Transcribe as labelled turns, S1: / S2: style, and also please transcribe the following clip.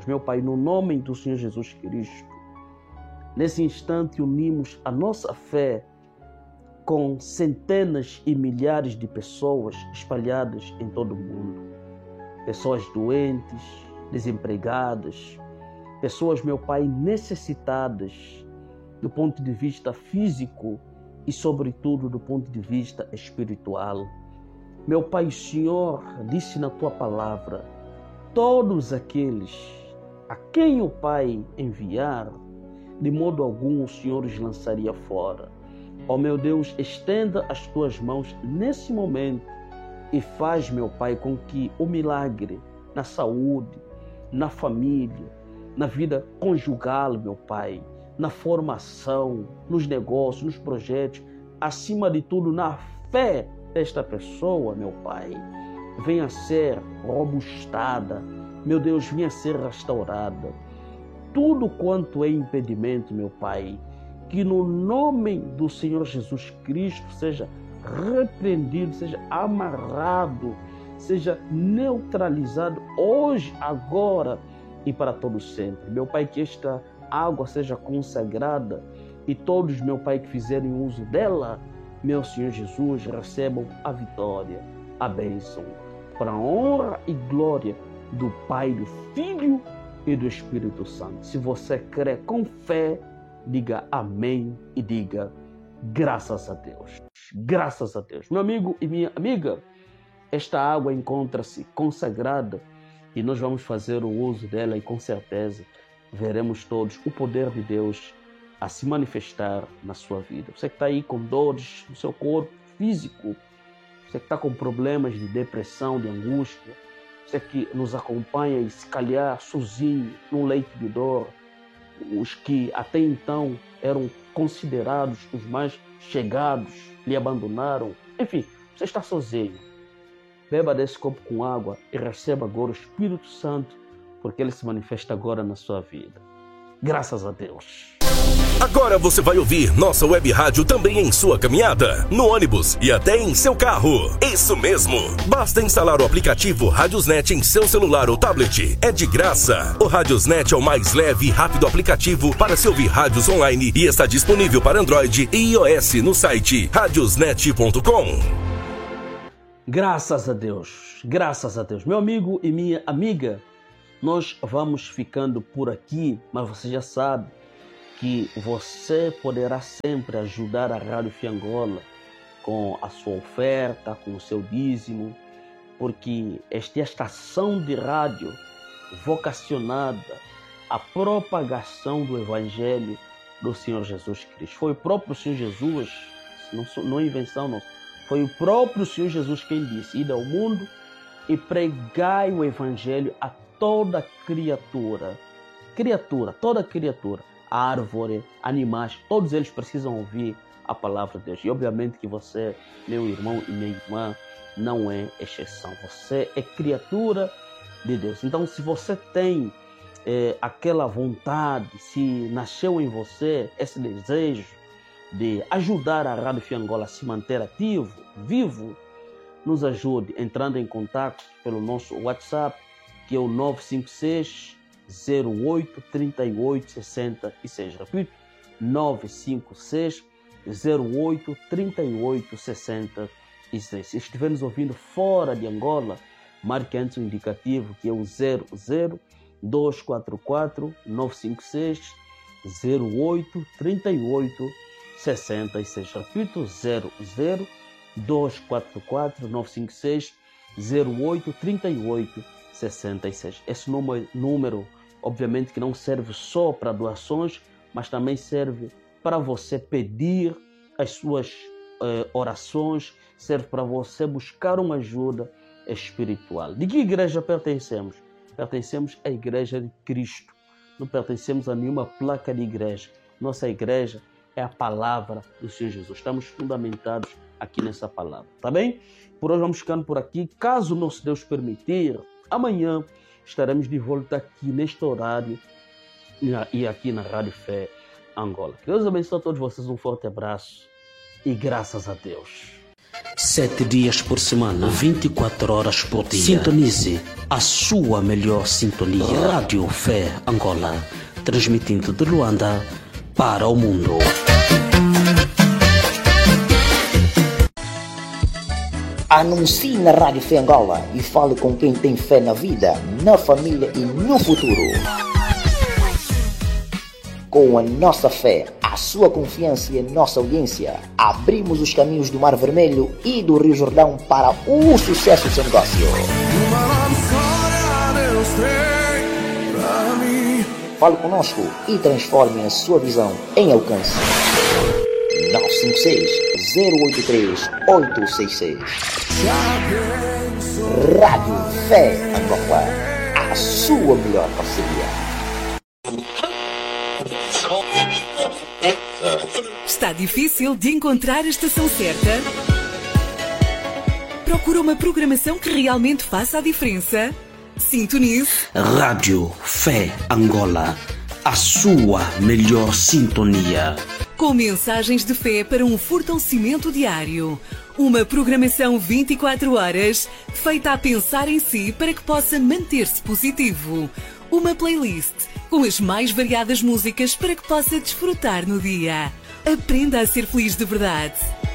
S1: Meu Pai, no nome do Senhor Jesus Cristo, nesse instante unimos a nossa fé com centenas e milhares de pessoas espalhadas em todo o mundo. Pessoas doentes, desempregadas, pessoas, meu Pai, necessitadas do ponto de vista físico e, sobretudo, do ponto de vista espiritual. Meu Pai, o Senhor disse na Tua palavra, todos aqueles a quem o Pai enviar, de modo algum o Senhor os lançaria fora. Ó meu Deus, estenda as Tuas mãos nesse momento e faz, meu Pai, com que o milagre na saúde, na família, na vida conjugal, meu Pai, na formação, nos negócios, nos projetos, acima de tudo, na fé desta pessoa, meu Pai, venha a ser robustada, meu Deus, venha a ser restaurada. Tudo quanto é impedimento, meu Pai, que no nome do Senhor Jesus Cristo seja repreendido, seja amarrado, seja neutralizado hoje, agora e para todo sempre. Meu Pai, que esta água seja consagrada e todos, meu Pai, que fizerem uso dela, meu Senhor Jesus, recebam a vitória, a bênção, para a honra e glória do Pai, do Filho e do Espírito Santo. Se você crê com fé, diga amém e diga graças a Deus. Graças a Deus. Meu amigo e minha amiga, esta água encontra-se consagrada e nós vamos fazer o uso dela e com certeza veremos todos o poder de Deus a se manifestar na sua vida. Você que está aí com dores no seu corpo físico, você que está com problemas de depressão, de angústia, você que nos acompanha e se calhar sozinho num leito de dor, os que até então eram considerados os mais chegados lhe abandonaram, enfim, você está sozinho. Beba desse copo com água e receba agora o Espírito Santo, porque ele se manifesta agora na sua vida. Graças a Deus.
S2: Agora você vai ouvir nossa web rádio também em sua caminhada, no ônibus e até em seu carro. Isso mesmo! Basta instalar o aplicativo Radiosnet em seu celular ou tablet. É de graça. O Radiosnet é o mais leve e rápido aplicativo para se ouvir rádios online e está disponível para Android e iOS no site radiosnet.com.
S1: Graças a Deus. Graças a Deus. Meu amigo e minha amiga, nós vamos ficando por aqui, mas você já sabe que você poderá sempre ajudar a Rádio Fiangola com a sua oferta, com o seu dízimo, porque esta é a estação de rádio vocacionada à propagação do Evangelho do Senhor Jesus Cristo. Foi o próprio Senhor Jesus, não é invenção nossa, foi o próprio Senhor Jesus quem disse, ide ao mundo e pregai o Evangelho a toda criatura, toda criatura, árvore, animais, todos eles precisam ouvir a palavra de Deus. E obviamente que você, meu irmão e minha irmã, não é exceção. Você é criatura de Deus. Então, se você tem aquela vontade, se nasceu em você esse desejo de ajudar a Rádio Fiangola a se manter ativo, vivo, nos ajude entrando em contato pelo nosso WhatsApp, que é o 956 08 38 66. Repito, 956 08 38 66. Se estiver nos ouvindo fora de Angola, marque antes o indicativo, que é o 00 244 956 08 38 66. Repito, 00 244 956 08 38 66. Esse número, obviamente, que não serve só para doações, mas também serve para você pedir as suas orações, serve para você buscar uma ajuda espiritual. De que igreja pertencemos? Pertencemos à Igreja de Cristo. Não pertencemos a nenhuma placa de igreja. Nossa igreja é a palavra do Senhor Jesus. Estamos fundamentados aqui nessa palavra, tá bem? Por hoje vamos ficando por aqui. Caso nosso Deus permitir, amanhã estaremos de volta aqui neste horário e aqui na Rádio Fé Angola. Que Deus abençoe a todos vocês, um forte abraço e graças a Deus. 7 dias por semana, 24 horas por dia. Sintonize a sua melhor sintonia. Rádio Fé Angola, transmitindo de Luanda para o mundo.
S3: Anuncie na Rádio Fé Angola e fale com quem tem fé na vida, na família e no futuro. Com a nossa fé, a sua confiança e a nossa audiência, abrimos os caminhos do Mar Vermelho e do Rio Jordão para o sucesso do seu negócio. Fale conosco e transforme a sua visão em alcance. 956-083-866. Rádio Fé Angola, a sua melhor parceria.
S4: Está difícil de encontrar a estação certa? Procura uma programação que realmente faça a diferença? Sintonize
S1: Rádio Fé Angola, a sua melhor sintonia.
S4: Com mensagens de fé para um fortalecimento diário. Uma programação 24 horas feita a pensar em si para que possa manter-se positivo. Uma playlist com as mais variadas músicas para que possa desfrutar no dia. Aprenda a ser feliz de verdade.